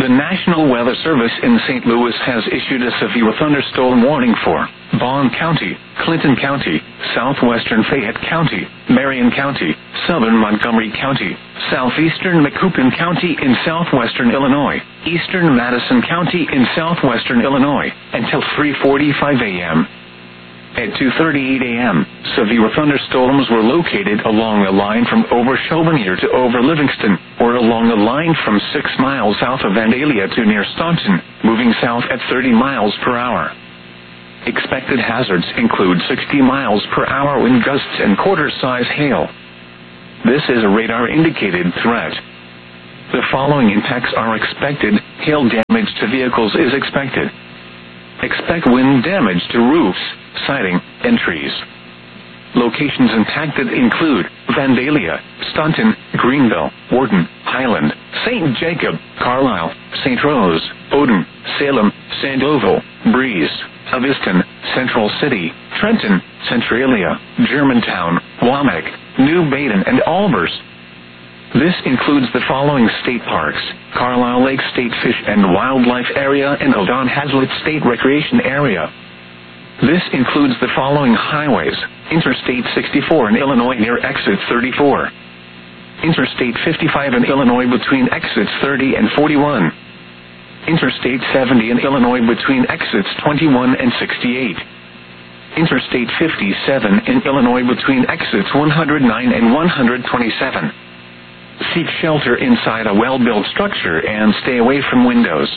The National Weather Service in St. Louis has issued a severe thunderstorm warning for Bond County, Clinton County, southwestern Fayette County, Marion County, southern Montgomery County, southeastern Macoupin County in southwestern Illinois, eastern Madison County in southwestern Illinois, until 3:45 a.m. At 2:38 a.m., severe thunderstorms were located along the line from over Chauvigny to over Livingston, or along the line from 6 miles south of Vandalia to near Staunton, moving south at 30 miles per hour. Expected hazards include 60 miles per hour wind gusts and quarter-size hail. This is a radar-indicated threat. The following impacts are expected. Hail damage to vehicles is expected. Expect wind damage to roofs, siding, and trees. Locations impacted include Vandalia, Staunton, Greenville, Wharton, Highland, St. Jacob, Carlisle, St. Rose, Odin, Salem, Sandoval, Breeze, Aviston, Central City, Trenton, Centralia, Germantown, Wamak, New Baden, and Albers. This includes the following state parks: Carlisle Lake State Fish and Wildlife Area and Eldon Hazlitt State Recreation Area. This includes the following highways: Interstate 64 in Illinois near exit 34. Interstate 55 in Illinois between exits 30 and 41. Interstate 70 in Illinois between exits 21 and 68. Interstate 57 in Illinois between exits 109 and 127. Seek shelter inside a well-built structure and stay away from windows.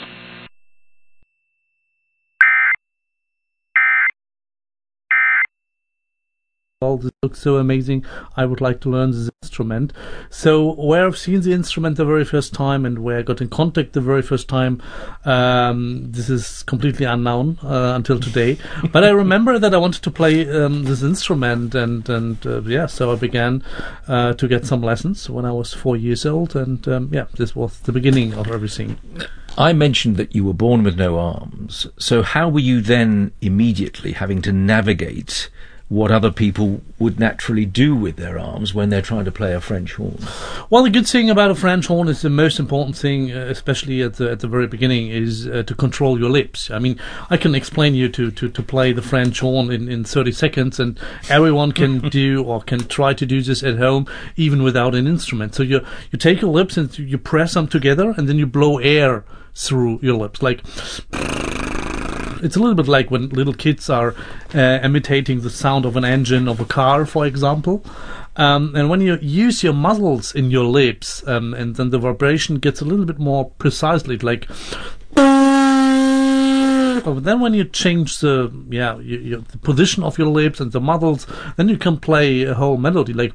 All this looks so amazing. I would like to learn this instrument. So where I've seen the instrument the very first time and where I got in contact the very first time, this is completely unknown until today. But I remember that I wanted to play this instrument, and so I began to get some lessons when I was 4 years old, and this was the beginning of everything. I mentioned that you were born with no arms. So how were you then immediately having to navigate what other people would naturally do with their arms when they're trying to play a French horn? Well, the good thing about a French horn is the most important thing, especially at the very beginning, is to control your lips. I mean, I can explain you to play the French horn in 30 seconds, and everyone can do or can try to do this at home, even without an instrument. So you take your lips and you press them together, and then you blow air through your lips, like... It's a little bit like when little kids are imitating the sound of an engine of a car, for example. And when you use your muscles in your lips, and then the vibration gets a little bit more precisely, like... But then when you change the position of your lips and the muscles, then you can play a whole melody, like...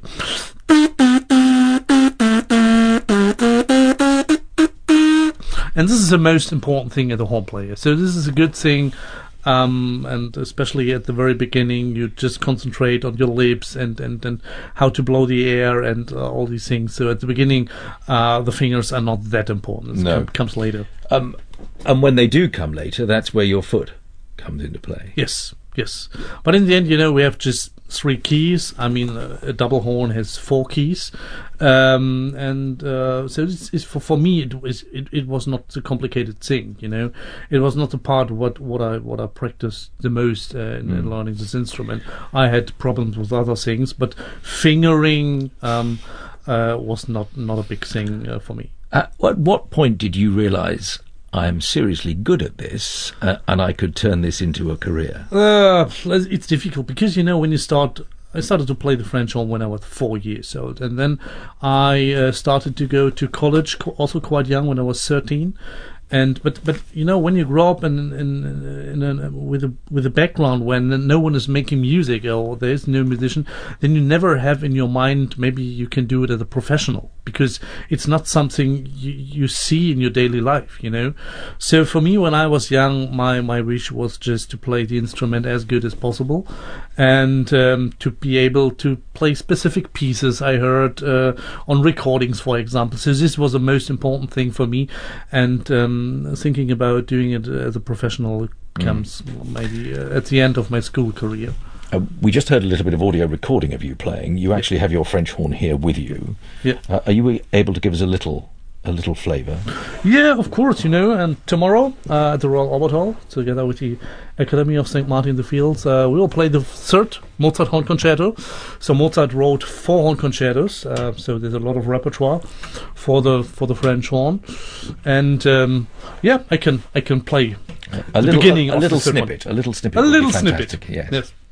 And this is the most important thing at the horn player. So this is a good thing, and especially at the very beginning, you just concentrate on your lips and how to blow the air and all these things. So at the beginning, the fingers are not that important. It comes later. And when they do come later, that's where your foot comes into play. Yes. But in the end, we have just 3 keys. I mean, a double horn has 4 keys. So it's for me, it was not a complicated thing, It was not a part of what I practiced the most in learning this instrument. I had problems with other things, but fingering was not a big thing for me. At what point did you realize, I'm seriously good at this, and I could turn this into a career? It's difficult because, when you start... I started to play the French horn when I was 4 years old, and then I started to go to college also quite young, when I was 13. But when you grow up with a background when no one is making music or there is no musician, then you never have in your mind maybe you can do it as a professional, because it's not something you see in your daily life, So for me, when I was young, my wish was just to play the instrument as good as possible, and to be able to play specific pieces I heard on recordings, for example. So this was the most important thing for me, and thinking about doing it as a professional comes maybe at the end of my school career. We just heard a little bit of audio recording of you playing. You actually have your French horn here with you. Yeah. Are you able to give us a little a little flavour? Yeah, of course, and tomorrow at the Royal Albert Hall, together with the Academy of St. Martin in the Fields, we will play the third Mozart horn concerto. So Mozart wrote 4 horn concertos, so there's a lot of repertoire for the French horn, and I can play a the little, beginning a of little the third snippet, one. a little snippet, A little would be snippet, fantastic, yes. yes.